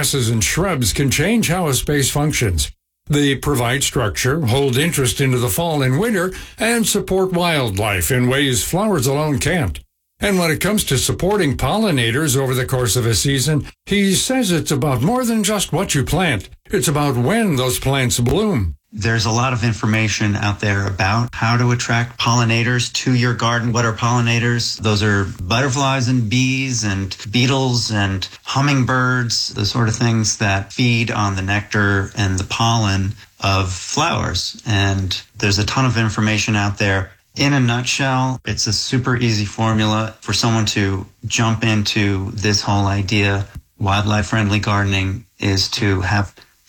grasses and shrubs can change how a space functions. They provide structure, hold interest into the fall and winter, and support wildlife in ways flowers alone can't. And when it comes to supporting pollinators over the course of a season, he says it's about more than just what you plant. It's about when those plants bloom. There's a lot of information out there about how to attract pollinators to your garden. What are pollinators? Those are butterflies and bees and beetles and hummingbirds, the sort of things that feed on the nectar and the pollen of flowers. And there's a ton of information out there. In a nutshell, it's a super easy formula for someone to jump into this whole idea. Wildlife-friendly gardening is to have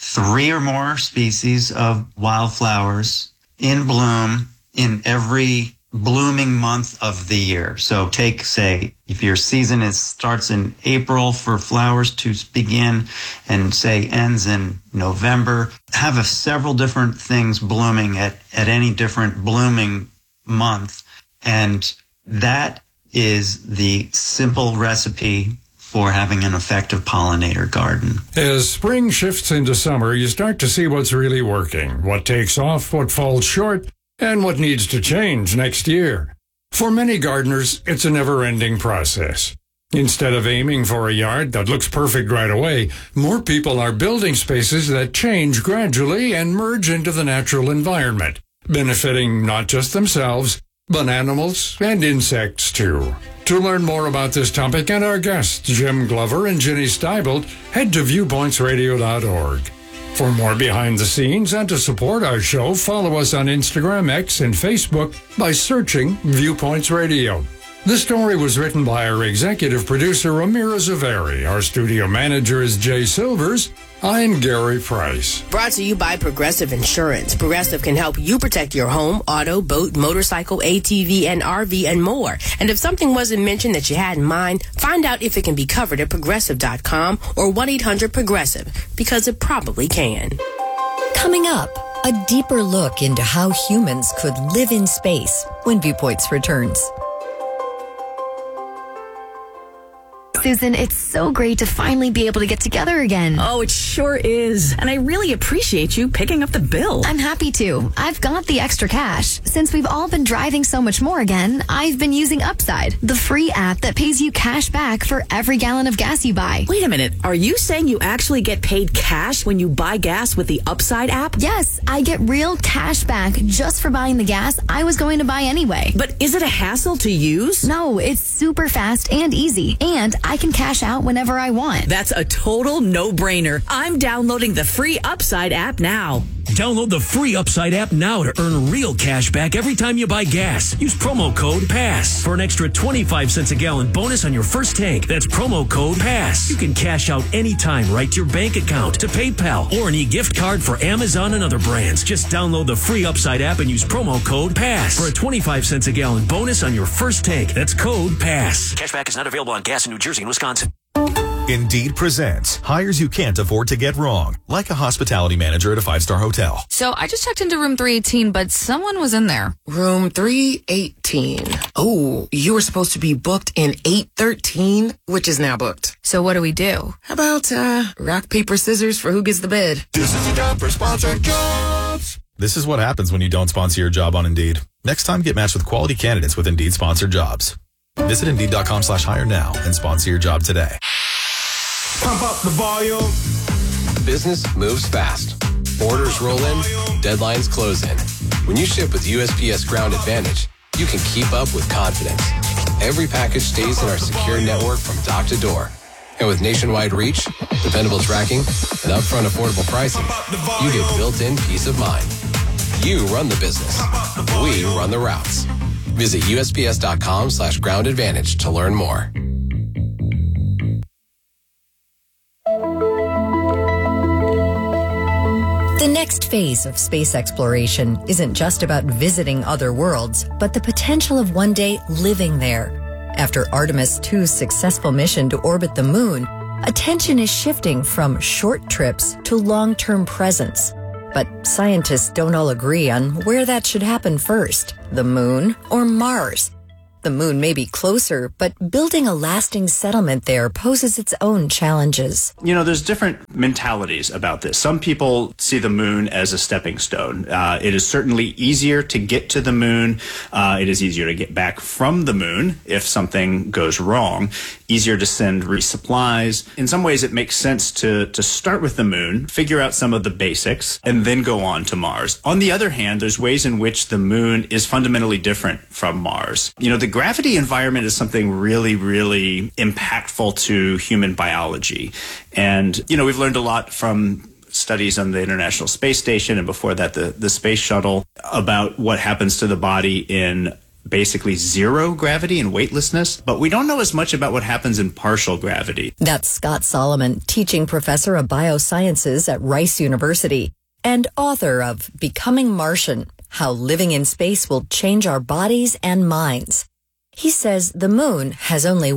3 or more species of wildflowers in bloom in every blooming month of the year. So take, say, if your season starts in April for flowers to begin and, say, ends in November, have several different things blooming at any different blooming month. And that is the simple recipe for having an effective pollinator garden. As spring shifts into summer, you start to see what's really working, what takes off, what falls short, and what needs to change next year. For many gardeners, it's a never-ending process. Instead of aiming for a yard that looks perfect right away, more people are building spaces that change gradually and merge into the natural environment, benefiting not just themselves, but animals and insects too. To learn more about this topic and our guests, Jim Glover and Ginny Steibelt, head to viewpointsradio.org. For more behind the scenes and to support our show, follow us on Instagram, X, and Facebook by searching Viewpoints Radio. This story was written by our executive producer, Amira Zaveri. Our studio manager is Jay Silvers. I'm Gary Price. Brought to you by Progressive Insurance. Progressive can help you protect your home, auto, boat, motorcycle, ATV, and RV, and more. And if something wasn't mentioned that you had in mind, find out if it can be covered at Progressive.com or 1-800-PROGRESSIVE, because it probably can. Coming up, a deeper look into how humans could live in space when Viewpoints returns. Susan, it's so great to finally be able to get together again. Oh, it sure is. And I really appreciate you picking up the bill. I'm happy to. I've got the extra cash. Since we've all been driving so much more again, I've been using Upside, the free app that pays you cash back for every gallon of gas you buy. Wait a minute. Are you saying you actually get paid cash when you buy gas with the Upside app? Yes, I get real cash back just for buying the gas I was going to buy anyway. But is it a hassle to use? No, it's super fast and easy. And I can cash out whenever I want. That's a total no-brainer. I'm downloading the free Upside app now. Download the free Upside app now to earn real cash back every time you buy gas. Use promo code PASS for an extra 25 cents a gallon bonus on your first tank. That's promo code PASS. You can cash out anytime right to your bank account, to PayPal, or an e-gift card for Amazon and other brands. Just download the free Upside app and use promo code PASS for a 25 cents a gallon bonus on your first tank. That's code PASS. Cashback is not available on gas in New Jersey and Wisconsin. Indeed presents hires you can't afford to get wrong, like a hospitality manager at a 5-star hotel. So I just checked into room 318, but someone was in there. Room 318. Oh, you were supposed to be booked in 813, which is now booked. So what do we do? How about rock, paper, scissors for who gets the bid? This is a job for sponsored jobs. This is what happens when you don't sponsor your job on Indeed. Next time, get matched with quality candidates with Indeed sponsored jobs. Visit Indeed.com/hire now and sponsor your job today. Pump up the volume. Business moves fast. Orders roll in, deadlines close in. When you ship with USPS Ground Advantage, you can keep up with confidence. Every package stays in our secure network from dock to door. And with nationwide reach, dependable tracking, and upfront affordable pricing, you get built-in peace of mind. You run the business. We run the routes. Visit USPS.com/Ground Advantage to learn more. The next phase of space exploration isn't just about visiting other worlds, but the potential of one day living there. After Artemis II's successful mission to orbit the moon, attention is shifting from short trips to long-term presence. But scientists don't all agree on where that should happen first, the moon or Mars. The moon may be closer, but building a lasting settlement there poses its own challenges. You know, there's different mentalities about this. Some people see the moon as a stepping stone. It is certainly easier to get to the moon. It is easier to get back from the moon if something goes wrong. Easier to send resupplies. In some ways, it makes sense to start with the moon, figure out some of the basics, and then go on to Mars. On the other hand, there's ways in which the moon is fundamentally different from Mars. You know, the gravity environment is something really, really impactful to human biology. And, you know, we've learned a lot from studies on the International Space Station and before that the Space Shuttle about what happens to the body in basically zero gravity and weightlessness, but we don't know as much about what happens in partial gravity. That's Scott Solomon, teaching professor of biosciences at Rice University and author of Becoming Martian, How Living in Space Will Change Our Bodies and Minds. He says the moon has only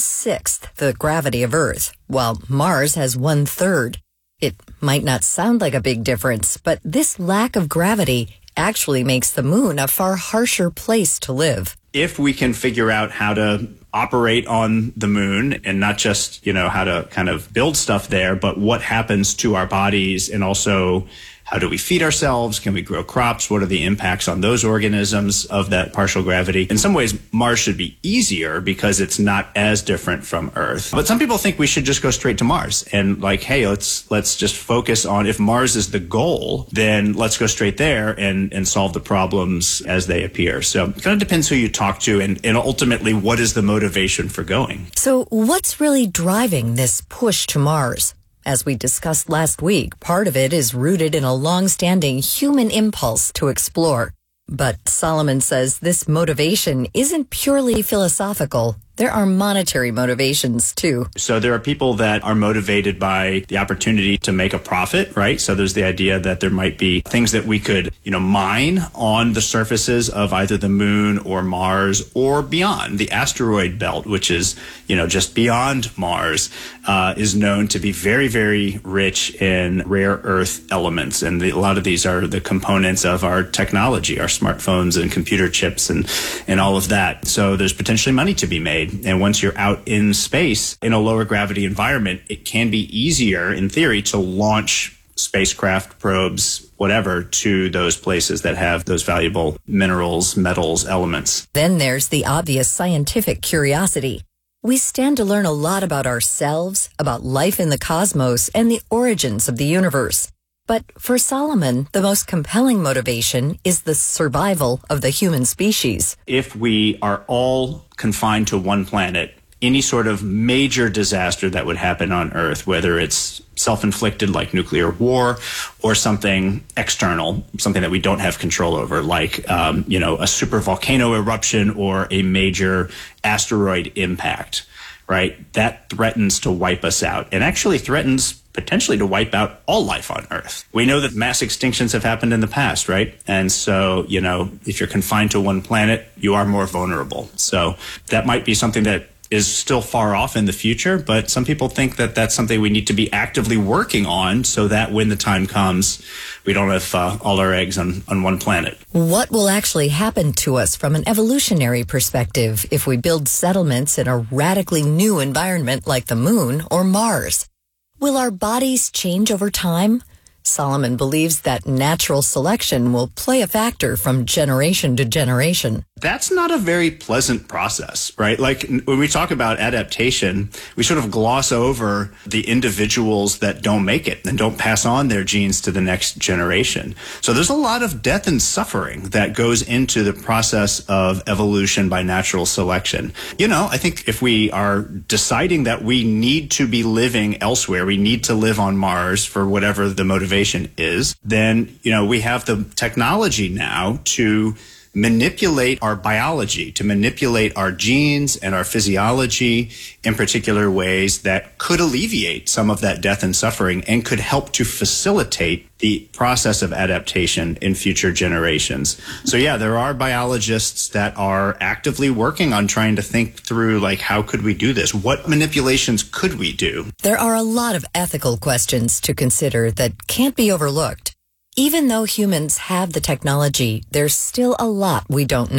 1/6 the gravity of Earth, while Mars has 1/3. It might not sound like a big difference, but this lack of gravity actually makes the moon a far harsher place to live. If we can figure out how to operate on the moon and not just, you know, how to kind of build stuff there, but what happens to our bodies and also how do we feed ourselves? Can we grow crops? What are the impacts on those organisms of that partial gravity? In some ways, Mars should be easier because it's not as different from Earth. But some people think we should just go straight to Mars and like, hey, let's just focus on if Mars is the goal, then let's go straight there and solve the problems as they appear. So it kind of depends who you talk to and ultimately what is the motivation for going. So what's really driving this push to Mars? As we discussed last week, part of it is rooted in a long-standing human impulse to explore. But Solomon says this motivation isn't purely philosophical. There are monetary motivations, too. So there are people that are motivated by the opportunity to make a profit, right? So there's the idea that there might be things that we could, you know, mine on the surfaces of either the moon or Mars or beyond. The asteroid belt, which is, you know, just beyond Mars, is known to be very, very rich in rare earth elements. And a lot of these are the components of our technology, our smartphones and computer chips and all of that. So there's potentially money to be made. And once you're out in space in a lower gravity environment, it can be easier, in theory, to launch spacecraft, probes, whatever, to those places that have those valuable minerals, metals, elements. Then there's the obvious scientific curiosity. We stand to learn a lot about ourselves, about life in the cosmos, and the origins of the universe. But for Solomon, the most compelling motivation is the survival of the human species. If we are all confined to one planet, any sort of major disaster that would happen on Earth, whether it's self-inflicted like nuclear war or something external, something that we don't have control over, like, you know, a super volcano eruption or a major asteroid impact, right? That threatens to wipe us out and actually threatens potentially to wipe out all life on Earth. We know that mass extinctions have happened in the past, right? And so, you know, if you're confined to one planet, you are more vulnerable. So that might be something that is still far off in the future, but some people think that that's something we need to be actively working on so that when the time comes, we don't have all our eggs on one planet. What will actually happen to us from an evolutionary perspective if we build settlements in a radically new environment like the moon or Mars? Will our bodies change over time? Solomon believes that natural selection will play a factor from generation to generation. That's not a very pleasant process, right? Like when we talk about adaptation, we sort of gloss over the individuals that don't make it and don't pass on their genes to the next generation. So there's a lot of death and suffering that goes into the process of evolution by natural selection. You know, I think if we are deciding that we need to be living elsewhere, we need to live on Mars for whatever the motivation is, then, you know, we have the technology now to manipulate our biology, to manipulate our genes and our physiology in particular ways that could alleviate some of that death and suffering and could help to facilitate the process of adaptation in future generations. So yeah, there are biologists that are actively working on trying to think through, like, how could we do this? What manipulations could we do? There are a lot of ethical questions to consider that can't be overlooked. Even though humans have the technology, there's still a lot we don't know.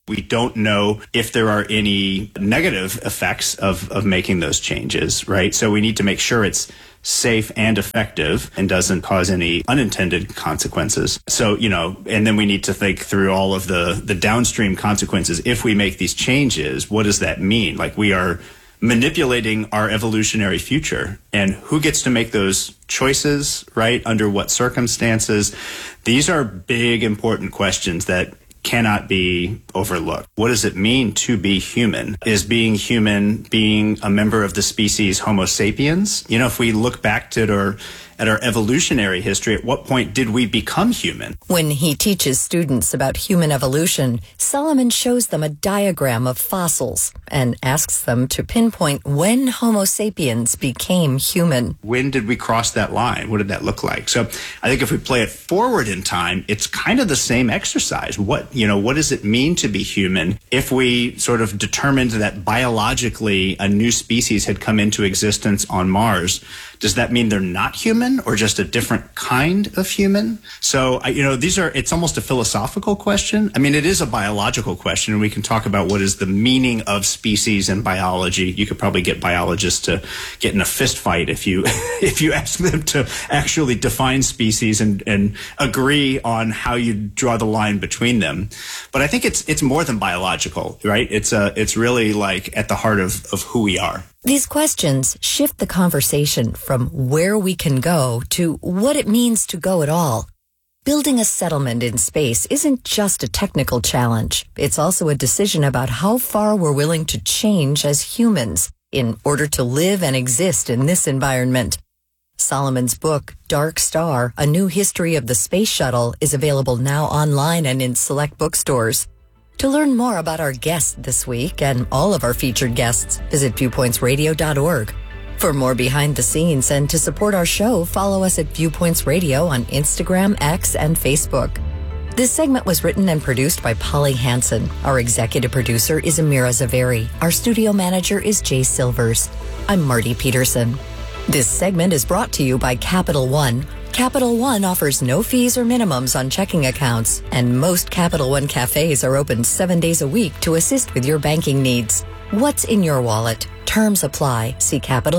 We don't know if there are any negative effects of making those changes, right? So we need to make sure it's safe and effective and doesn't cause any unintended consequences. So, and then we need to think through all of the downstream consequences. If we make these changes, what does that mean? Like, we are manipulating our evolutionary future, and who gets to make those choices, right? Under what circumstances? These are big, important questions that cannot be overlooked. What does it mean to be human? Is being human being a member of the species Homo sapiens? If we look back to at our evolutionary history, at what point did we become human? When he teaches students about human evolution, Solomon shows them a diagram of fossils and asks them to pinpoint when Homo sapiens became human. When did we cross that line? What did that look like? So I think if we play it forward in time, it's kind of the same exercise. What does it mean to be human? If we sort of determined that biologically a new species had come into existence on Mars, does that mean they're not human or just a different kind of human? So, it's almost a philosophical question. I mean, it is a biological question, and we can talk about what is the meaning of species in biology. You could probably get biologists to get in a fist fight if you ask them to actually define species and agree on how you draw the line between them. But I think it's more than biological, right? It's really like at the heart of who we are. These questions shift the conversation from where we can go to what it means to go at all. Building a settlement in space isn't just a technical challenge. It's also a decision about how far we're willing to change as humans in order to live and exist in this environment. Solomon's book, Dark Star, A New History of the Space Shuttle, is available now online and in select bookstores. To learn more about our guest this week and all of our featured guests, visit viewpointsradio.org. For more behind the scenes and to support our show, follow us at Viewpoints Radio on Instagram, X, and Facebook. This segment was written and produced by Polly Hansen. Our executive producer is Amira Zaveri. Our studio manager is Jay Silvers. I'm Marty Peterson. This segment is brought to you by Capital One. Capital One offers no fees or minimums on checking accounts, and most Capital One cafes are open 7 days a week to assist with your banking needs. What's in your wallet? Terms apply. See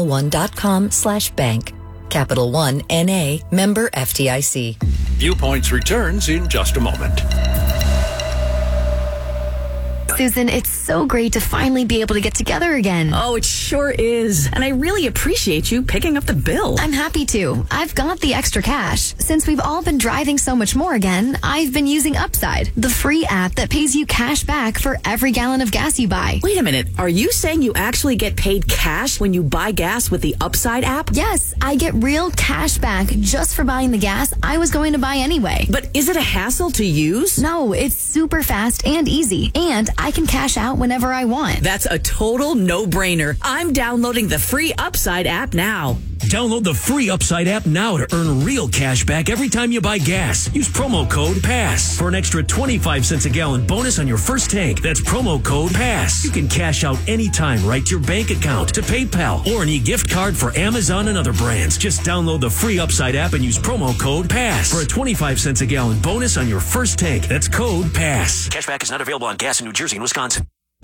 CapitalOne.com/bank. Capital One, N.A., member FDIC. Viewpoints returns in just a moment. Susan, it's so great to finally be able to get together again. Oh, it sure is. And I really appreciate you picking up the bill. I'm happy to. I've got the extra cash. Since we've all been driving so much more again, I've been using Upside, the free app that pays you cash back for every gallon of gas you buy. Wait a minute. Are you saying you actually get paid cash when you buy gas with the Upside app? Yes, I get real cash back just for buying the gas I was going to buy anyway. But is it a hassle to use? No, it's super fast and easy. And I can cash out whenever I want. That's a total no-brainer. I'm downloading the free Upside app now. Download the free Upside app now to earn real cash back every time you buy gas. Use promo code PASS for an extra 25 cents a gallon bonus on your first tank. That's promo code PASS. You can cash out anytime right to your bank account, to PayPal, or an e-gift card for Amazon and other brands. Just download the free Upside app and use promo code PASS for a 25 cents a gallon bonus on your first tank. That's code PASS. Cashback is not available on gas in New Jersey and Wisconsin.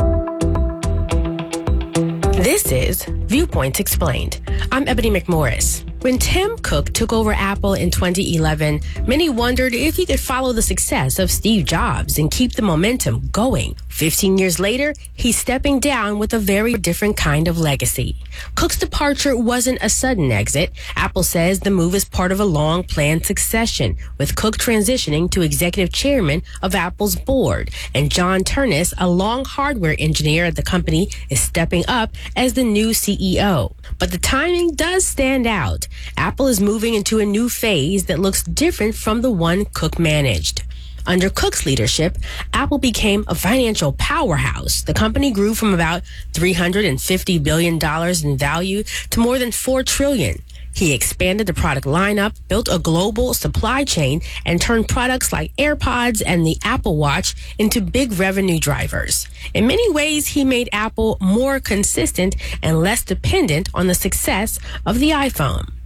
This is Viewpoints Explained. I'm Ebony McMorris. When Tim Cook took over Apple in 2011, many wondered if he could follow the success of Steve Jobs and keep the momentum going. 15 years later, he's stepping down with a very different kind of legacy. Cook's departure wasn't a sudden exit. Apple says the move is part of a long-planned succession, with Cook transitioning to executive chairman of Apple's board, and John Ternus, a long hardware engineer at the company, is stepping up as the new CEO. But the timing does stand out. Apple is moving into a new phase that looks different from the one Cook managed. Under Cook's leadership, Apple became a financial powerhouse. The company grew from about $350 billion in value to more than $4 trillion. He expanded the product lineup, built a global supply chain, and turned products like AirPods and the Apple Watch into big revenue drivers. In many ways, he made Apple more consistent and less dependent on the success of the iPhone.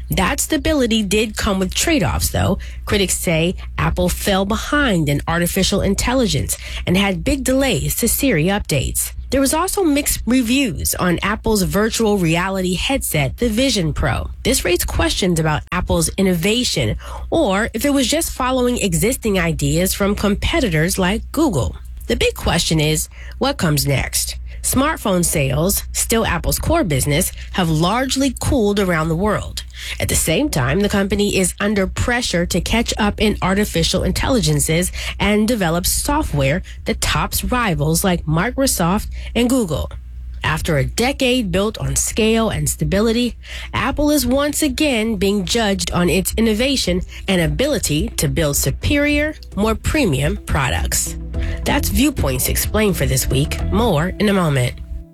That stability did come with trade-offs, though. Critics say Apple fell behind in artificial intelligence and had big delays to Siri updates. There was also mixed reviews on Apple's virtual reality headset, the Vision Pro. This raised questions about Apple's innovation, or if it was just following existing ideas from competitors like Google. The big question is, what comes next? Smartphone sales, still Apple's core business, have largely cooled around the world. At the same time, the company is under pressure to catch up in artificial intelligences and develop software that tops rivals like Microsoft and Google. After a decade built on scale and stability, Apple is once again being judged on its innovation and ability to build superior, more premium products. That's Viewpoints Explained for this week. More in a moment.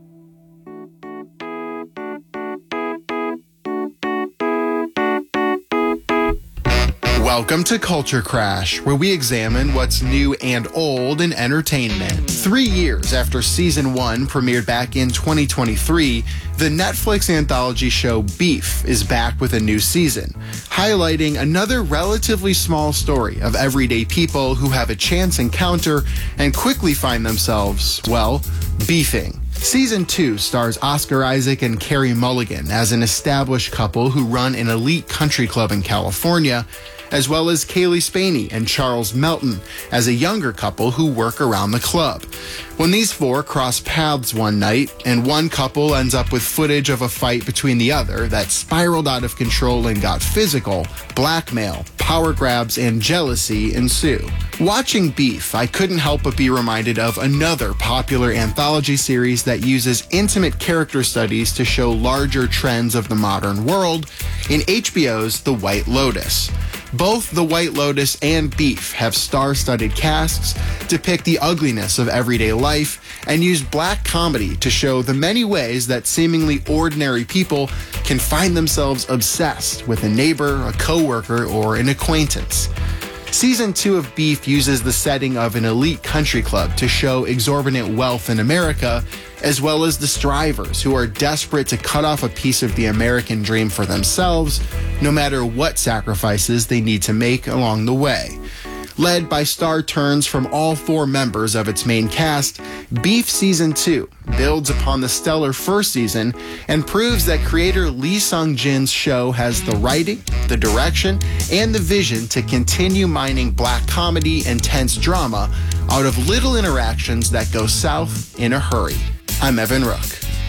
Welcome to Culture Crash, where we examine what's new and old in entertainment. 3 years after Season 1 premiered back in 2023, the Netflix anthology show Beef is back with a new season, highlighting another relatively small story of everyday people who have a chance encounter and quickly find themselves, well, beefing. Season 2 stars Oscar Isaac and Carey Mulligan as an established couple who run an elite country club in California, as well as Kaylee Spaney and Charles Melton as a younger couple who work around the club. When these four cross paths one night, and one couple ends up with footage of a fight between the other that spiraled out of control and got physical, blackmail, power grabs, and jealousy ensue. Watching Beef, I couldn't help but be reminded of another popular anthology series that uses intimate character studies to show larger trends of the modern world in HBO's The White Lotus. Both The White Lotus and Beef have star-studded casts, depict the ugliness of everyday life, and use black comedy to show the many ways that seemingly ordinary people can find themselves obsessed with a neighbor, a coworker, or an acquaintance. Season 2 of Beef uses the setting of an elite country club to show exorbitant wealth in America, as well as the strivers who are desperate to cut off a piece of the American dream for themselves, no matter what sacrifices they need to make along the way. Led by star turns from all four members of its main cast, Beef Season 2 builds upon the stellar first season and proves that creator Lee Sung-jin's show has the writing, the direction, and the vision to continue mining black comedy and tense drama out of little interactions that go south in a hurry. I'm Evan Rook.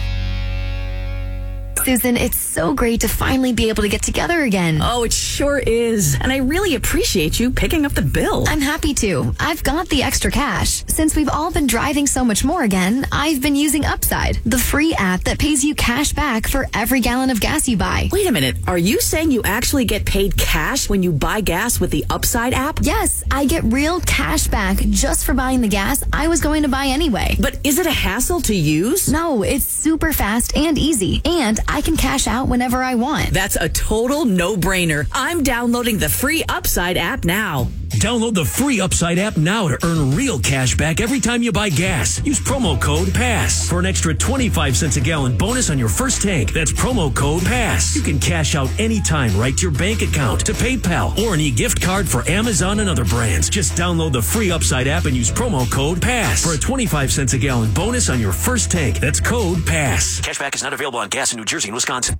Susan, it's so great to finally be able to get together again. Oh, it sure is. And I really appreciate you picking up the bill. I'm happy to. I've got the extra cash. Since we've all been driving so much more again, I've been using Upside, the free app that pays you cash back for every gallon of gas you buy. Wait a minute. Are you saying you actually get paid cash when you buy gas with the Upside app? Yes, I get real cash back just for buying the gas I was going to buy anyway. But is it a hassle to use? No, it's super fast and easy. And I can cash out whenever I want. That's a total no-brainer. I'm downloading the free Upside app now. Download the free Upside app now to earn real cash back every time you buy gas. Use promo code PASS for an extra 25 cents a gallon bonus on your first tank. That's promo code PASS. You can cash out anytime right to your bank account, to PayPal, or an e-gift card for Amazon and other brands. Just download the free Upside app and use promo code PASS for a 25 cents a gallon bonus on your first tank. That's code PASS. Cashback is not available on gas in New Jersey and Wisconsin.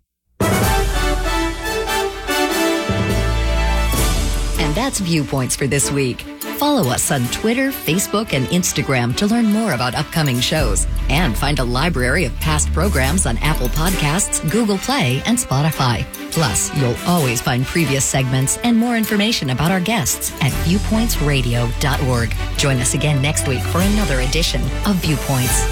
And that's Viewpoints for this week. Follow us on Twitter, Facebook, and Instagram to learn more about upcoming shows and find a library of past programs on Apple Podcasts, Google Play, and Spotify. Plus, you'll always find previous segments and more information about our guests at viewpointsradio.org. Join us again next week for another edition of Viewpoints.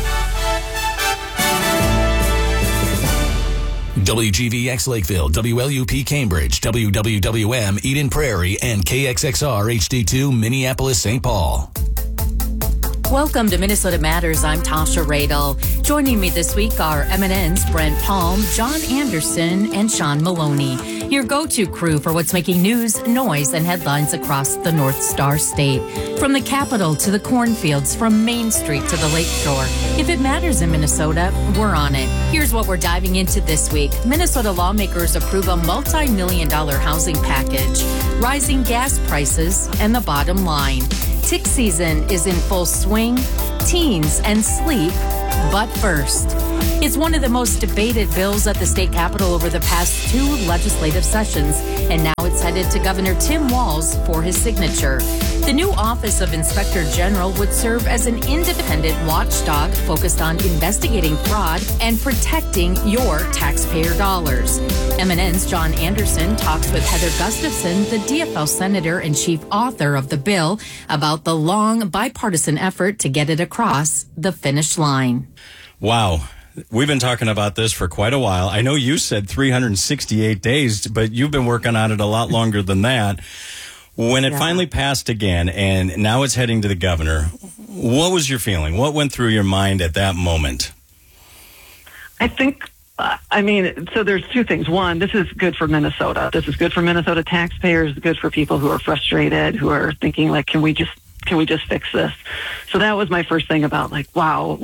WGVX Lakeville, WLUP Cambridge, WWWM Eden Prairie, and KXXR HD2 Minneapolis St. Paul. Welcome to Minnesota Matters. I'm Tasha Radel. Joining me this week are eminence Brent Palm, John Anderson, and Sean Maloney. Your go-to crew for what's making news, noise, and headlines across the North Star State. From the Capitol to the cornfields, from Main Street to the Lakeshore. If it matters in Minnesota, we're on it. Here's what we're diving into this week. Minnesota lawmakers approve a multi-million-dollar housing package, rising gas prices, and the bottom line. Tick season is in full swing, teens and sleep, but first. It's one of the most debated bills at the state capitol over the past 2 legislative sessions, and now it's headed to Governor Tim Walz for his signature. The new Office of Inspector General would serve as an independent watchdog focused on investigating fraud and protecting your taxpayer dollars. MNN's John Anderson talks with Heather Gustafson, the DFL senator and chief author of the bill, about the long bipartisan effort to get it across the finish line. Wow. We've been talking about this for quite a while. I know you said 368 days, but you've been working on it a lot longer than that. When it finally passed again, and now it's heading to the governor, what was your feeling? What went through your mind at that moment? I think, so there's 2 things. One, this is good for Minnesota. This is good for Minnesota taxpayers, good for people who are frustrated, who are thinking, like, can we just fix this? So that was my first thing about, like, wow,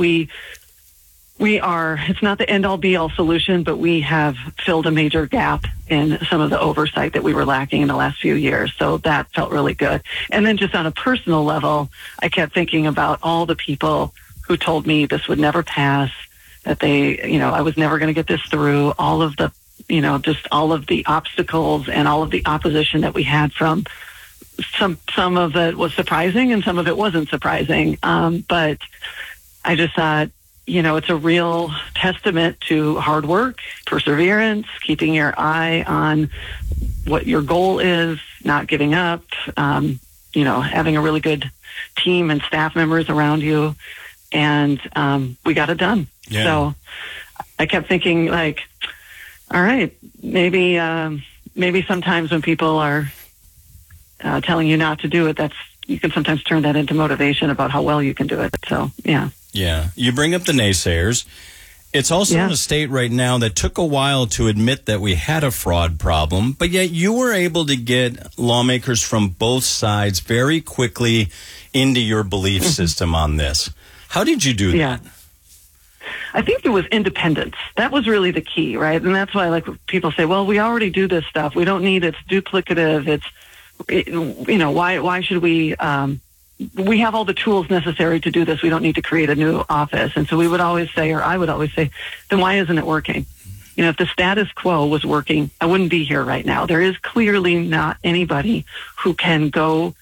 it's not the end-all be-all solution, but we have filled a major gap in some of the oversight that we were lacking in the last few years. So that felt really good. And then just on a personal level, I kept thinking about all the people who told me this would never pass, that I was never going to get this through, all of the, just all of the obstacles and all of the opposition that we had from some of it was surprising and some of it wasn't surprising. But I just thought, it's a real testament to hard work, perseverance, keeping your eye on what your goal is, not giving up, having a really good team and staff members around you. And we got it done. Yeah. So I kept thinking, like, all right, maybe sometimes when people are telling you not to do it, you can sometimes turn that into motivation about how well you can do it. So, yeah. Yeah. You bring up the naysayers. It's also in a state right now that took a while to admit that we had a fraud problem, but yet you were able to get lawmakers from both sides very quickly into your belief system on this. How did you do that? I think it was independence. That was really the key, right? And that's why, like, people say, well, we already do this stuff. We don't need it. It's duplicative. Why should we... we have all the tools necessary to do this. We don't need to create a new office. And so we would always say, or I would always say, then why isn't it working? If the status quo was working, I wouldn't be here right now. There is clearly not anybody who can go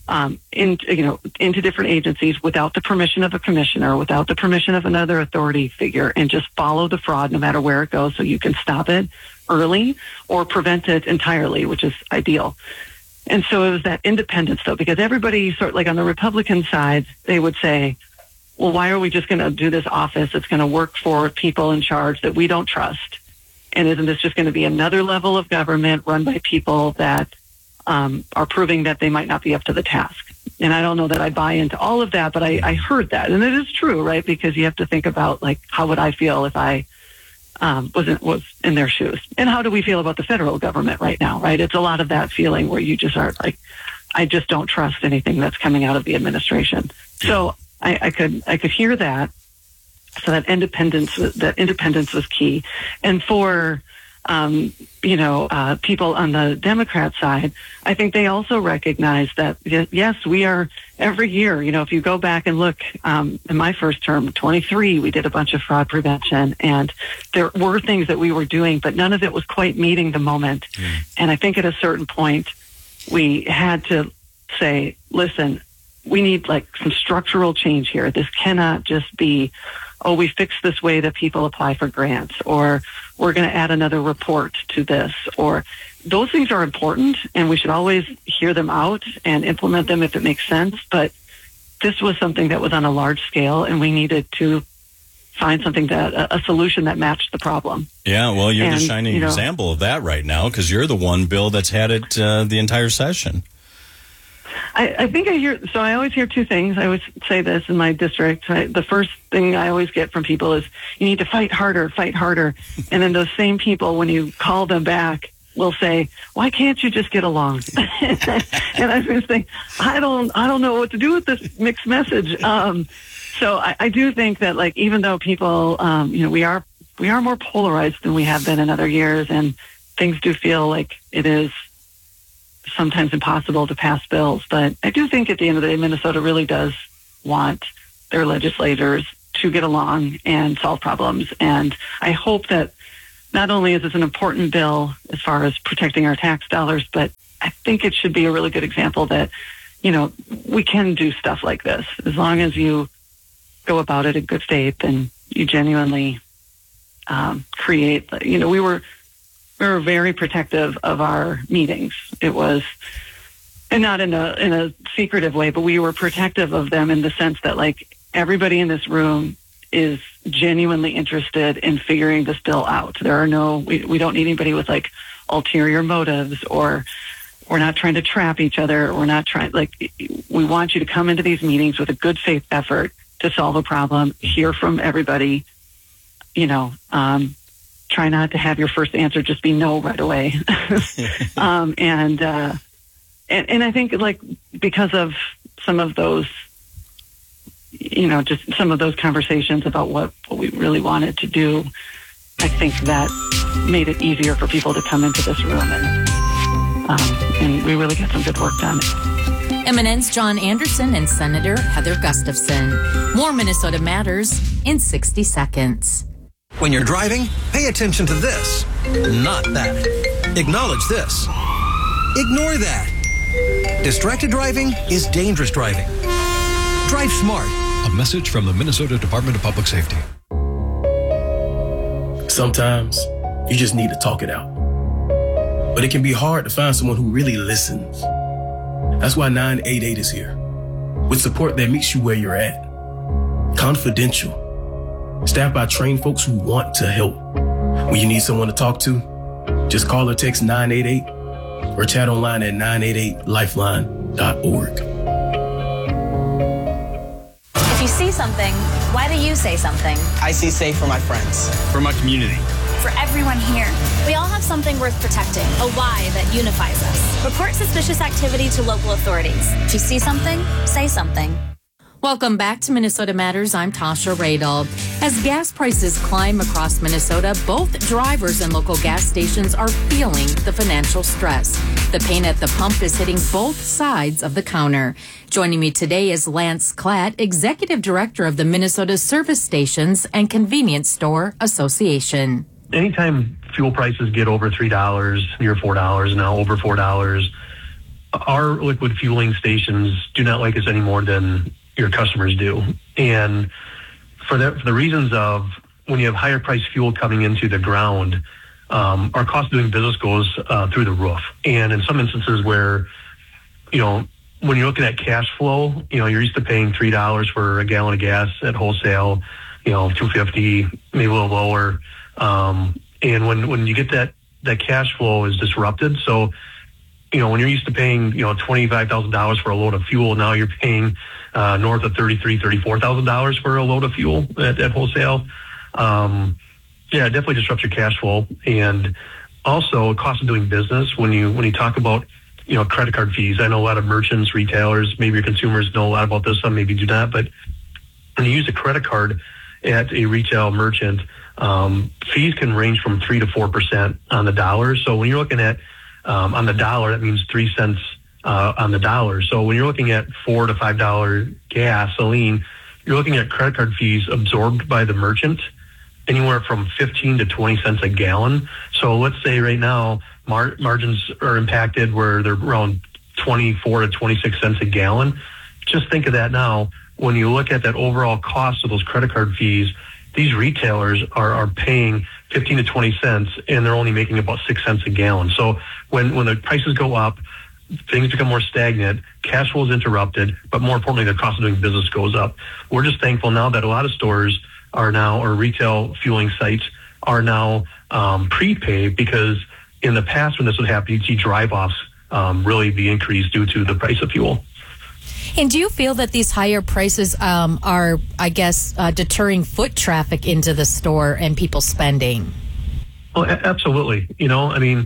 into different agencies without the permission of a commissioner, without the permission of another authority figure, and just follow the fraud no matter where it goes, so you can stop it early or prevent it entirely, which is ideal. And so it was that independence, though, because everybody sort of, like, on the Republican side, they would say, well, why are we just going to do this office that's going to work for people in charge that we don't trust? And isn't this just going to be another level of government run by people that are proving that they might not be up to the task? And I don't know that I buy into all of that, but I heard that. And it is true, right? Because you have to think about, like, how would I feel if I was in their shoes? And how do we feel about the federal government right now, right? It's a lot of that feeling where you just are like, I just don't trust anything that's coming out of the administration. So I could hear that. So that independence was key. And for people on the Democrat side, I think they also recognize that, yes, we are every year, if you go back and look, in my first term, 23, we did a bunch of fraud prevention, and there were things that we were doing, but none of it was quite meeting the moment. And I think at a certain point, we had to say, listen, we need, like, some structural change here. This cannot just be, we fixed this way that people apply for grants, or we're going to add another report to this, or those things are important, and we should always hear them out and implement them if it makes sense. But this was something that was on a large scale, and we needed to find something a solution that matched the problem. Yeah, well, you're the shining example of that right now, because you're the one, Bill, that's had it the entire session. I think I always hear 2 things. I always say this in my district. The first thing I always get from people is, you need to fight harder. And then those same people, when you call them back, will say, "Why can't you just get along?" And I was saying, I don't know what to do with this mixed message. So I do think that, like, even though people, we are more polarized than we have been in other years, and things do feel like it is sometimes impossible to pass bills. But I do think at the end of the day, Minnesota really does want their legislators to get along and solve problems. And I hope that not only is this an important bill as far as protecting our tax dollars, but I think it should be a really good example that, we can do stuff like this as long as you go about it in good faith and you genuinely create. We were very protective of our meetings. It was, and not in a secretive way, but we were protective of them in the sense that, like, everybody in this room is genuinely interested in figuring this bill out. There are we don't need anybody with, like, ulterior motives, or we're not trying to trap each other. We're not trying, we want you to come into these meetings with a good faith effort to solve a problem, hear from everybody, try not to have your first answer just be no right away. And I think, like, because of some of those, just some of those conversations about what we really wanted to do, I think that made it easier for people to come into this room, and we really got some good work done. MNN's John Anderson and Senator Heather Gustafson. More Minnesota Matters in 60 seconds. When you're driving, pay attention to this, not that. Acknowledge this. Ignore that. Distracted driving is dangerous driving. Drive smart. A message from the Minnesota Department of Public Safety. Sometimes you just need to talk it out. But it can be hard to find someone who really listens. That's why 988 is here, with support that meets you where you're at. Confidential. Staffed by trained folks who want to help. When you need someone to talk to, just call or text 988 or chat online at 988lifeline.org. If you see something, why do you say something? I see safe for my friends. For my community. For everyone here. We all have something worth protecting, a why that unifies us. Report suspicious activity to local authorities. If you see something, say something. Welcome back to Minnesota Matters. I'm Tasha Radel. As gas prices climb across Minnesota, both drivers and local gas stations are feeling the financial stress. The pain at the pump is hitting both sides of the counter. Joining me today is Lance Klatt, Executive Director of the Minnesota Service Stations and Convenience Store Association. Anytime fuel prices get over $3, near $4, now over $4, our liquid fueling stations do not like us any more than your customers do. And for the reasons of, when you have higher priced fuel coming into the ground, our cost of doing business goes through the roof. And in some instances where, when you're looking at cash flow, you're used to paying $3 for a gallon of gas at wholesale, $2.50, maybe a little lower. And when you get that cash flow is disrupted. So, when you're used to paying, $25,000 for a load of fuel, now you're paying north of $33,000, $34,000 for a load of fuel at wholesale. It definitely disrupts your cash flow. And also cost of doing business. When you talk about, credit card fees, I know a lot of merchants, retailers, maybe your consumers know a lot about this, some maybe do not, but when you use a credit card at a retail merchant, fees can range from 3 to 4% on the dollar. So when you're looking at on the dollar, that means 3 cents on the dollar. So when you're looking at $4 to $5 gasoline, you're looking at credit card fees absorbed by the merchant anywhere from 15 to 20 cents a gallon. So let's say right now margins are impacted where they're around 24 to 26 cents a gallon. Just think of that now. When you look at that overall cost of those credit card fees, these retailers are paying 15 to 20 cents, and they're only making about 6 cents a gallon. So when the prices go up, things become more stagnant, cash flow is interrupted, but more importantly, the cost of doing business goes up. We're just thankful now that a lot of stores are now, or retail fueling sites are now prepaid, because in the past when this would happen, you'd see drive-offs really be increased due to the price of fuel. And do you feel that these higher prices are, I guess, deterring foot traffic into the store and people spending? Well, absolutely.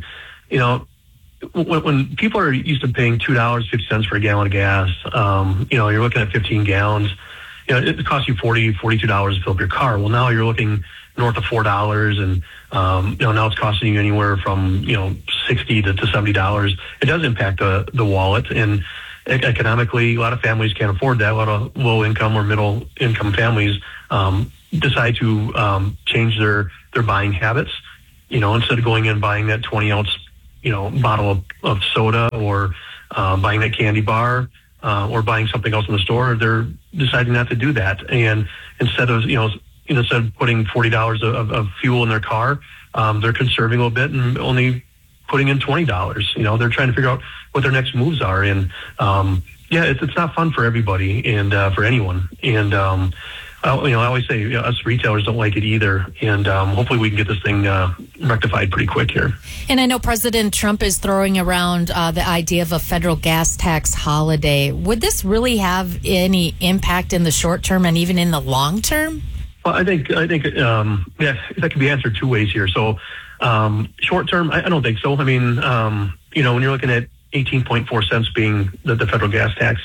when people are used to paying $2.50 for a gallon of gas, you're looking at 15 gallons. It costs you $42 to fill up your car. Well, now you're looking north of $4, and now it's costing you anywhere from $60 to $70. It does impact the wallet, and economically, a lot of families can't afford that. A lot of low income or middle income families decide to change their buying habits. Instead of going in and buying that 20-ounce bottle of soda, or buying that candy bar, or buying something else in the store, they're deciding not to do that. And instead of putting $40 of fuel in their car, they're conserving a little bit and only putting in $20. They're trying to figure out what their next moves are. And it's not fun for everybody and for anyone. And I always say us retailers don't like it either. And hopefully we can get this thing rectified pretty quick here. And I know President Trump is throwing around the idea of a federal gas tax holiday. Would this really have any impact in the short term and even in the long term? Well, I think that can be answered two ways here. So short term, I don't think so. I mean, when you're looking at 18.4 cents being the federal gas tax,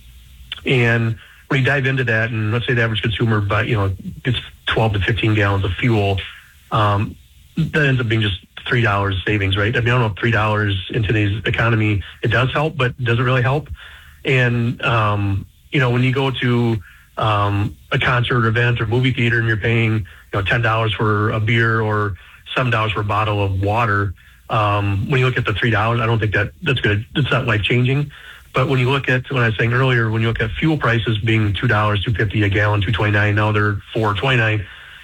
and when you dive into that, and let's say the average consumer gets 12 to 15 gallons of fuel, that ends up being just $3 savings, right? I mean, I don't know if $3 in today's economy, it does help, but does it really help? And, when you go to a concert or event or movie theater and you're paying $10 for a beer or $7 for a bottle of water, when you look at the $3, I don't think that's good. It's not life-changing. But when you look at, when I was saying earlier, when you look at fuel prices being $2, $2.50 a gallon, $2.29, now they're $4.29,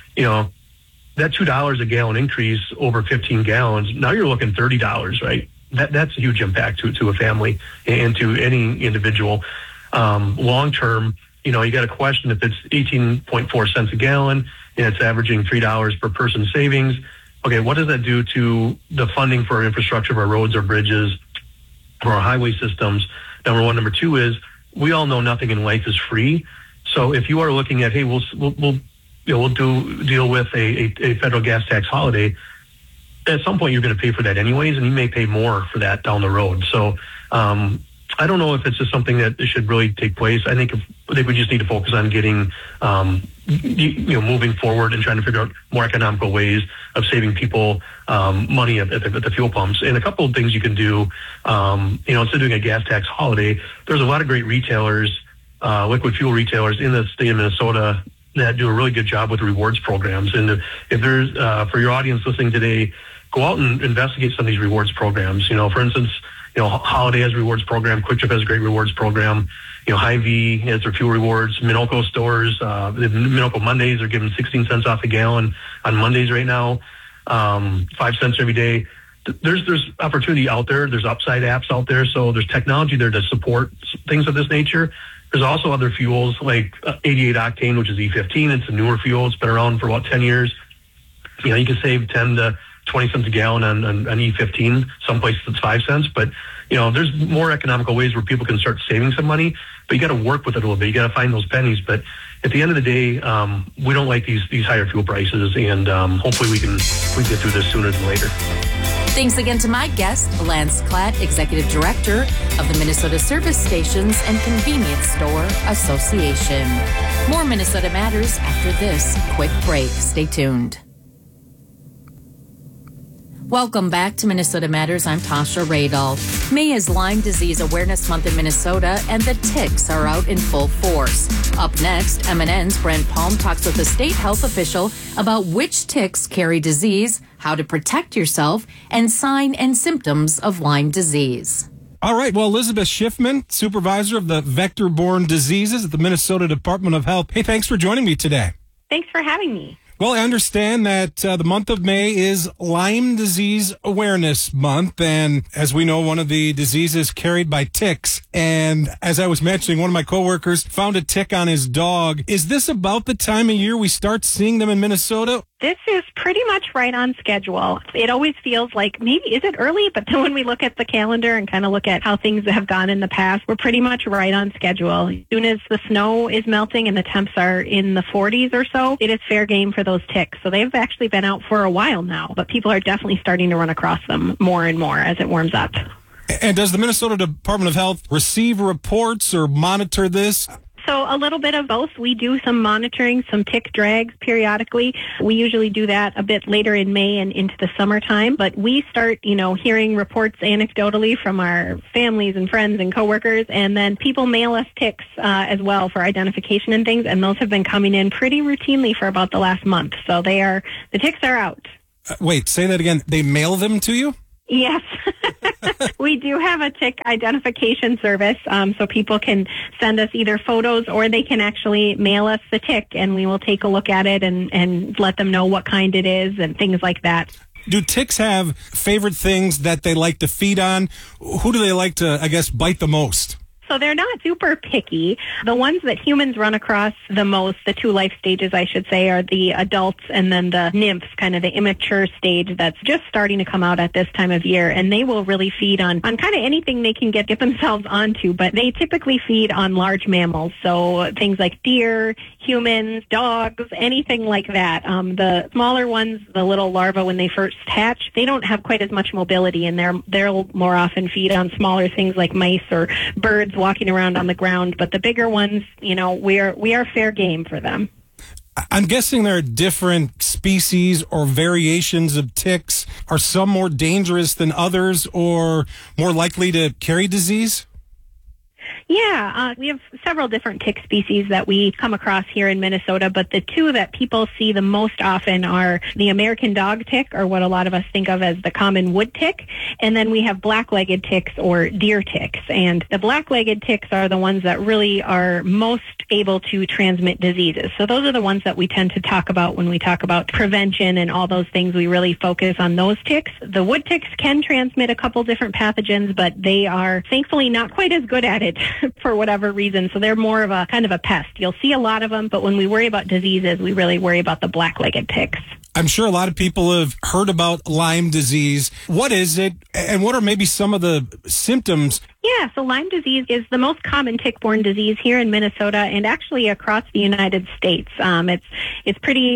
that $2 a gallon increase over 15 gallons, now you're looking $30, right? That's a huge impact to a family and to any individual. Long term, you got to question if it's 18.4 cents a gallon and it's averaging $3 per person savings. Okay, what does that do to the funding for our infrastructure of our roads, our bridges, or our highway systems? Number one. Number two is, we all know nothing in life is free. So if you are looking at, hey, we'll deal with a federal gas tax holiday, at some point you're going to pay for that anyways, and you may pay more for that down the road. So I don't know if it's just something that should really take place. I think we just need to focus on getting moving forward and trying to figure out more economical ways of saving people money at the fuel pumps. And a couple of things you can do, instead of doing a gas tax holiday, there's a lot of great retailers, liquid fuel retailers in the state of Minnesota that do a really good job with rewards programs. And if there's, for your audience listening today, go out and investigate some of these rewards programs. For instance, Holiday has a rewards program. Quick Trip has a great rewards program. Hy-Vee has their fuel rewards. Minoco stores, Minoco Mondays are giving 16 cents off a gallon on Mondays right now, 5 cents every day. There's opportunity out there. There's Upside apps out there. So there's technology there to support things of this nature. There's also other fuels like 88 octane, which is E15. It's a newer fuel. It's been around for about 10 years. You can save 10 to 20 cents a gallon on E15. Some places it's 5 cents, but there's more economical ways where people can start saving some money, but you got to work with it a little bit. You got to find those pennies. But at the end of the day, we don't like these higher fuel prices, and hopefully we can get through this sooner than later. Thanks again to my guest, Lance Klatt, Executive Director of the Minnesota Service Stations and Convenience Store Association. More Minnesota Matters after this quick break. Stay tuned. Welcome back to Minnesota Matters. I'm Tasha Radel. May is Lyme Disease Awareness Month in Minnesota, and the ticks are out in full force. Up next, MNN's Brent Palm talks with a state health official about which ticks carry disease, how to protect yourself, and sign and symptoms of Lyme disease. All right. Well, Elizabeth Schiffman, supervisor of the vector-borne diseases at the Minnesota Department of Health. Hey, thanks for joining me today. Thanks for having me. Well, I understand that the month of May is Lyme Disease Awareness Month, and as we know, one of the diseases carried by ticks. And as I was mentioning, one of my coworkers found a tick on his dog. Is this about the time of year we start seeing them in Minnesota? This is pretty much right on schedule. It always feels like maybe, is it early? But then when we look at the calendar and kind of look at how things have gone in the past, we're pretty much right on schedule. As soon as the snow is melting and the temps are in the 40s or so, it is fair game for those ticks. So they've actually been out for a while now, but people are definitely starting to run across them more and more as it warms up. And does the Minnesota Department of Health receive reports or monitor this? So a little bit of both. We do some monitoring, some tick drags periodically. We usually do that a bit later in May and into the summertime. But we start, hearing reports anecdotally from our families and friends and coworkers, and then people mail us ticks as well for identification and things. And those have been coming in pretty routinely for about the last month. So the ticks are out. Wait, say that again. They mail them to you? Yes. We do have a tick identification service, so people can send us either photos or they can actually mail us the tick, and we will take a look at it and let them know what kind it is and things like that. Do ticks have favorite things that they like to feed on? Who do they like to, bite the most? So they're not super picky. The ones that humans run across the most, the two life stages, I should say, are the adults and then the nymphs, kind of the immature stage that's just starting to come out at this time of year. And they will really feed on kind of anything they can get themselves onto. But they typically feed on large mammals. So things like deer, humans, dogs, anything like that. The smaller ones, the little larvae, when they first hatch, they don't have quite as much mobility, and they'll more often feed on smaller things like mice or birds walking around on the ground. But the bigger ones, we are fair game for them. I'm guessing there are different species or variations of ticks. Are some more dangerous than others or more likely to carry disease? Yeah, we have several different tick species that we come across here in Minnesota, but the two that people see the most often are the American dog tick, or what a lot of us think of as the common wood tick, and then we have black-legged ticks or deer ticks. And the black-legged ticks are the ones that really are most able to transmit diseases. So those are the ones that we tend to talk about when we talk about prevention and all those things. We really focus on those ticks. The wood ticks can transmit a couple different pathogens, but they are thankfully not quite as good at it for whatever reason. So they're more of a kind of a pest. You'll see a lot of them, but when we worry about diseases, we really worry about the black-legged ticks. I'm sure a lot of people have heard about Lyme disease. What is it, and what are maybe some of the symptoms? Yeah, so Lyme disease is the most common tick-borne disease here in Minnesota and actually across the United States. It's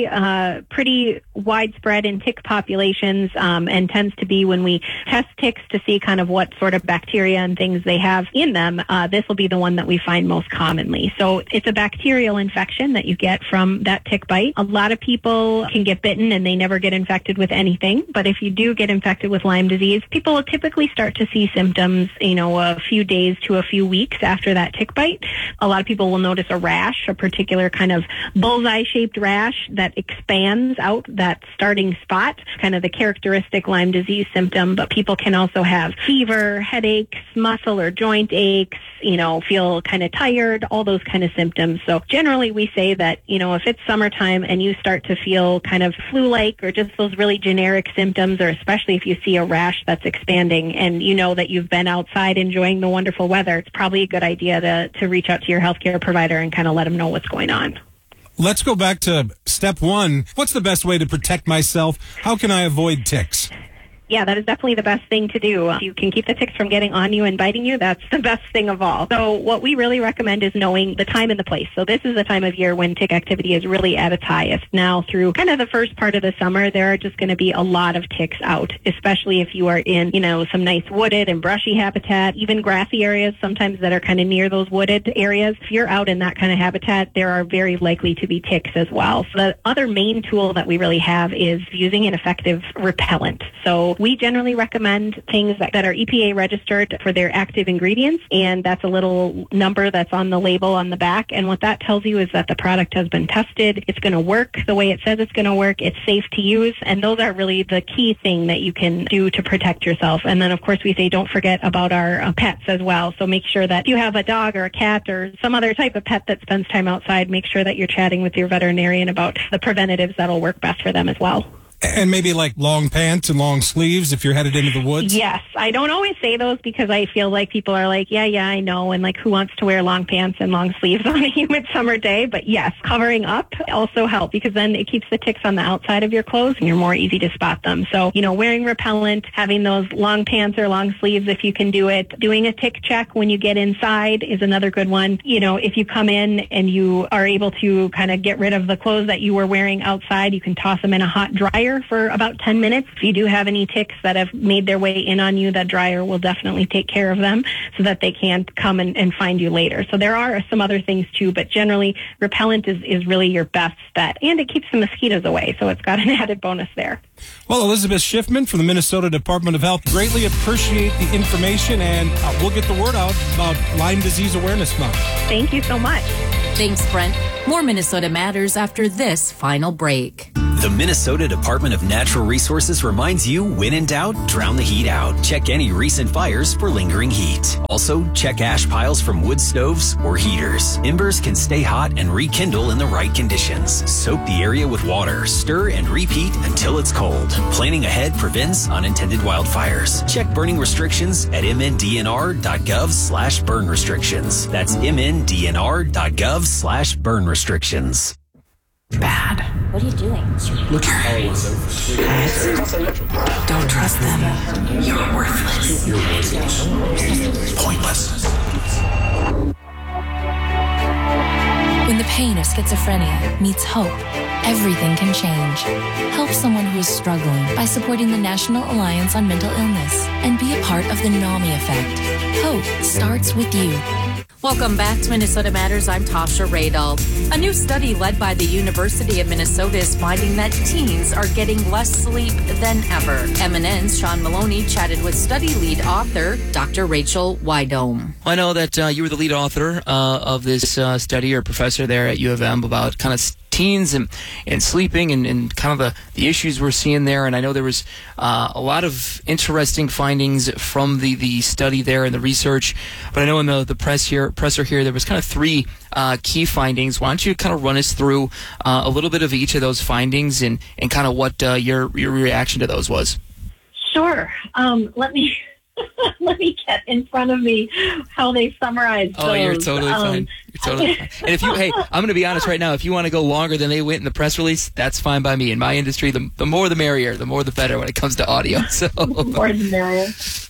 pretty widespread in tick populations and tends to be when we test ticks to see kind of what sort of bacteria and things they have in them. This will be the one that we find most commonly. So it's a bacterial infection that you get from that tick bite. A lot of people can get bitten and they never get infected with anything. But if you do get infected with Lyme disease, people will typically start to see symptoms, a few days to a few weeks after that tick bite. A lot of people will notice a rash, a particular kind of bullseye-shaped rash that expands out that starting spot, kind of the characteristic Lyme disease symptom. But people can also have fever, headaches, muscle or joint aches, feel kind of tired, all those kind of symptoms. So generally we say that, if it's summertime and you start to feel kind of flu-like or just those really generic symptoms, or especially if you see a rash that's expanding and you know that you've been outside enjoying the wonderful weather, it's probably a good idea to reach out to your healthcare provider and kind of let them know what's going on. Let's go back to step one. What's the best way to protect myself? How can I avoid ticks? Yeah, that is definitely the best thing to do. If you can keep the ticks from getting on you and biting you, that's the best thing of all. So what we really recommend is knowing the time and the place. So this is the time of year when tick activity is really at its highest. Now, through kind of the first part of the summer, there are just going to be a lot of ticks out, especially if you are in, some nice wooded and brushy habitat, even grassy areas sometimes that are kind of near those wooded areas. If you're out in that kind of habitat, there are very likely to be ticks as well. So the other main tool that we really have is using an effective repellent. So we generally recommend things that are EPA registered for their active ingredients, and that's a little number that's on the label on the back. And what that tells you is that the product has been tested, it's going to work the way it says it's going to work, it's safe to use, and those are really the key thing that you can do to protect yourself. And then, of course, we say don't forget about our pets as well. So make sure that if you have a dog or a cat or some other type of pet that spends time outside, make sure that you're chatting with your veterinarian about the preventatives that'll work best for them as well. And maybe like long pants and long sleeves if you're headed into the woods? Yes. I don't always say those because I feel like people are like, yeah, I know. And like, who wants to wear long pants and long sleeves on a humid summer day? But yes, covering up also helps because then it keeps the ticks on the outside of your clothes and you're more easy to spot them. So, wearing repellent, having those long pants or long sleeves if you can do it. Doing a tick check when you get inside is another good one. If you come in and you are able to kind of get rid of the clothes that you were wearing outside, you can toss them in a hot dryer for about 10 minutes. If you do have any ticks that have made their way in on you, that dryer will definitely take care of them so that they can't come and find you later. So there are some other things too, but generally repellent is really your best bet. And it keeps the mosquitoes away, so it's got an added bonus there. Well, Elizabeth Schiffman from the Minnesota Department of Health, greatly appreciate the information, and we'll get the word out about Lyme Disease Awareness Month. Thank you so much. Thanks, Brent. More Minnesota Matters after this final break. The Minnesota Department of Natural Resources reminds you, when in doubt, drown the heat out. Check any recent fires for lingering heat. Also, check ash piles from wood stoves or heaters. Embers can stay hot and rekindle in the right conditions. Soak the area with water, stir and repeat until it's cold. Planning ahead prevents unintended wildfires. Check burning restrictions at mndnr.gov/burn restrictions. That's mndnr.gov/burn restrictions. Bad. What are you doing? Look at Don't trust them. You're worthless. Pointless. When the pain of schizophrenia meets hope, everything can change. Help someone who is struggling by supporting the National Alliance on Mental Illness and be a part of the NAMI effect. Hope starts with you. Welcome back to Minnesota Matters. I'm Tasha Radel. A new study led by the University of Minnesota is finding that teens are getting less sleep than ever. MNN's Sean Maloney chatted with study lead author Dr. Rachel Wydome. I know that you were the lead author of this study, or professor there at U of M, about kind of teens and sleeping and kind of the issues we're seeing there. And I know there was a lot of interesting findings from the study there and the research. But I know in the presser here, there was kind of three key findings. Why don't you kind of run us through a little bit of each of those findings and kind of what your reaction to those was? Sure. Let me get in front of me how they summarized those. You're totally fine. You're totally fine. And if I'm going to be honest right now, if you want to go longer than they went in the press release, that's fine by me. In my industry, the more the merrier, the more the better when it comes to audio. So the more the merrier.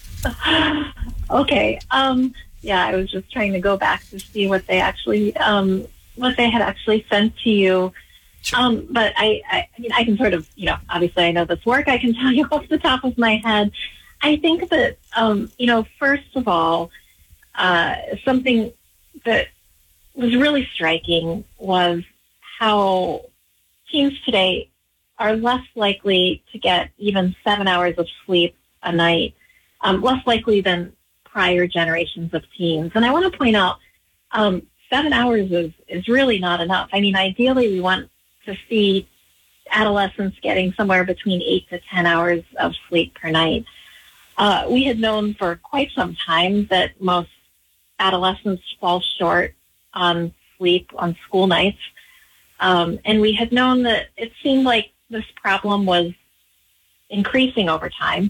Okay. I was just trying to go back to see what they actually, what they had actually sent to you. Sure. But I mean, I can sort of, obviously I know this work. I can tell you off the top of my head. I think that, first of all, something that was really striking was how teens today are less likely to get even 7 hours of sleep a night, less likely than prior generations of teens. And I want to point out, 7 hours is really not enough. I mean, ideally, we want to see adolescents getting somewhere between 8 to 10 hours of sleep per night. We had known for quite some time that most adolescents fall short on sleep on school nights. And we had known that it seemed like this problem was increasing over time.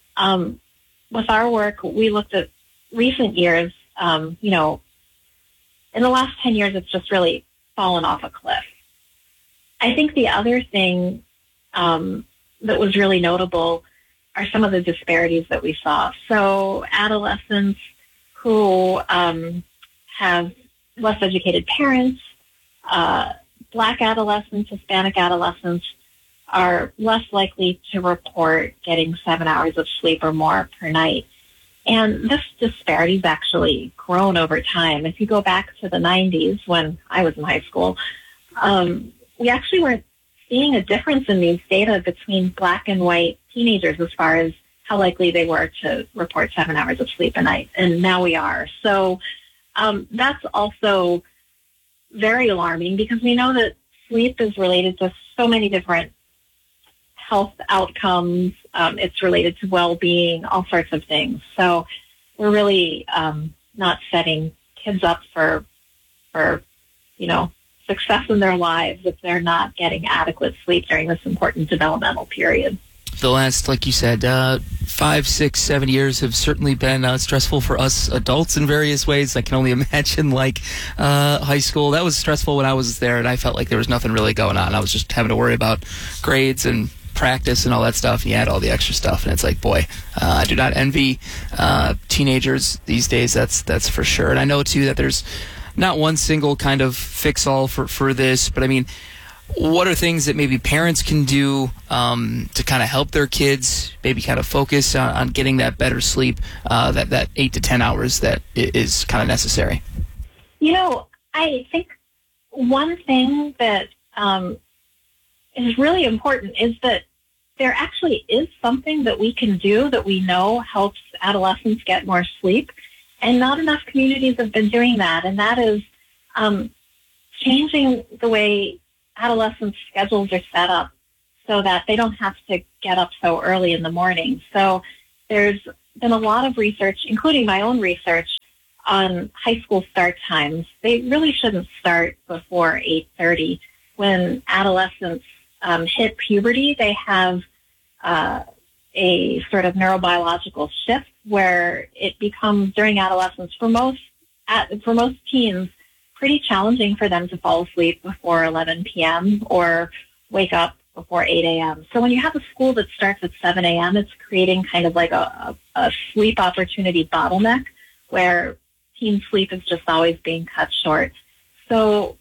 With our work, we looked at recent years. In the last 10 years, it's just really fallen off a cliff. I think the other thing that was really notable are some of the disparities that we saw. So adolescents who have less educated parents, Black adolescents, Hispanic adolescents are less likely to report getting 7 hours of sleep or more per night. And this disparity has actually grown over time. If you go back to the 90s when I was in high school, we actually weren't seeing a difference in these data between Black and white teenagers as far as how likely they were to report 7 hours of sleep a night. And now we are. So that's also very alarming because we know that sleep is related to so many different health outcomes. It's related to well-being, all sorts of things. So we're really not setting kids up for success in their lives if they're not getting adequate sleep during this important developmental period. The last, like you said, 5, 6, 7 years have certainly been stressful for us adults in various ways. I can only imagine, like, high school. That was stressful when I was there, and I felt like there was nothing really going on. I was just having to worry about grades and practice and all that stuff, and you had all the extra stuff, and it's like, boy, I do not envy teenagers these days, that's for sure. And I know, too, that there's not one single kind of fix-all for this, but I mean, what are things that maybe parents can do to kind of help their kids maybe kind of focus on getting that better sleep, that 8 to 10 hours that is kind of necessary? You know, I think one thing that is really important is that there actually is something that we can do that we know helps adolescents get more sleep, and not enough communities have been doing that, and that is changing the way adolescents' schedules are set up so that they don't have to get up so early in the morning. So there's been a lot of research, including my own research, on high school start times. They really shouldn't start before 8:30. When adolescents hit puberty, they have a sort of neurobiological shift where it becomes, during adolescence, for most teens, pretty challenging for them to fall asleep before 11 p.m. or wake up before 8 a.m. So when you have a school that starts at 7 a.m., it's creating kind of like a sleep opportunity bottleneck where teen sleep is just always being cut short. So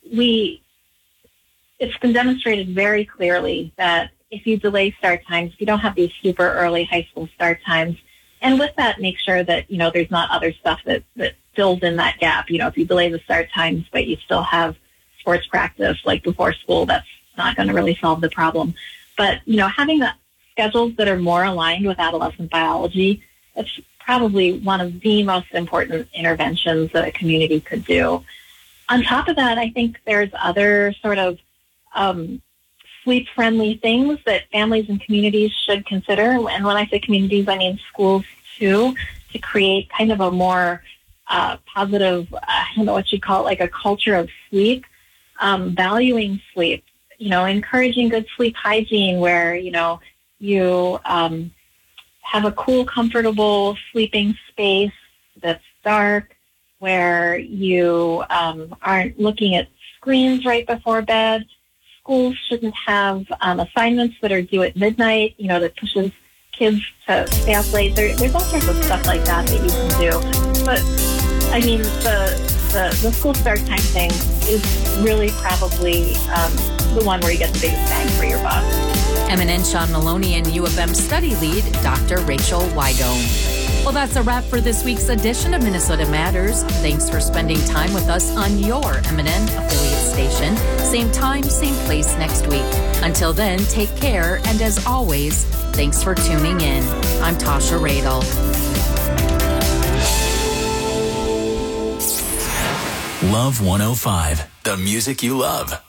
it's been demonstrated very clearly that if you delay start times, if you don't have these super early high school start times, and with that, make sure that, you know, there's not other stuff that fills in that gap. You know, if you delay the start times, but you still have sports practice like before school, that's not going to really solve the problem. But, you know, having schedules that are more aligned with adolescent biology, it's probably one of the most important interventions that a community could do. On top of that, I think there's other sort of sleep-friendly things that families and communities should consider. And when I say communities, I mean schools too, to create kind of a more positive, I don't know what you call it, like a culture of sleep, valuing sleep, you know, encouraging good sleep hygiene where, you know, you have a cool, comfortable sleeping space that's dark, where you aren't looking at screens right before bed. Schools shouldn't have assignments that are due at midnight, you know, that pushes kids to stay up late. There's all sorts of stuff like that you can do. But, I mean, the school start time thing is really probably the one where you get the biggest bang for your buck. Eminent Sean Maloney and U of M study lead, Dr. Rachel Wydome. Well, that's a wrap for this week's edition of Minnesota Matters. Thanks for spending time with us on your M&N affiliate station. Same time, same place next week. Until then, take care, and as always, thanks for tuning in. I'm Tasha Radel. Love 105, the music you love.